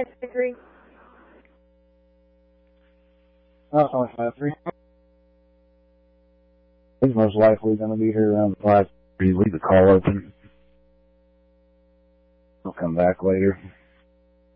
agree. Oh, 553. He's most likely going to be here around 5. You leave the call open. He'll come back later.